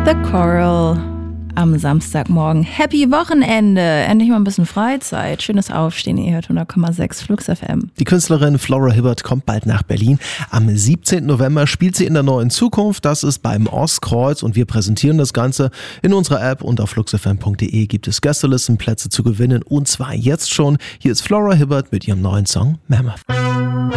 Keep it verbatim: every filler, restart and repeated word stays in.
The Coral am Samstagmorgen. Happy Wochenende! Endlich mal ein bisschen Freizeit. Schönes Aufstehen. Ihr hört hundert Komma sechs Flux F M. Die Künstlerin Flora Hibbert kommt bald nach Berlin. Am siebzehnten November spielt sie in der Neuen Zukunft. Das ist beim Ostkreuz und wir präsentieren das Ganze in unserer App und auf flux f m punkt d e gibt es Gästelistenplätze zu gewinnen und zwar jetzt schon. Hier ist Flora Hibbert mit ihrem neuen Song Mammoth.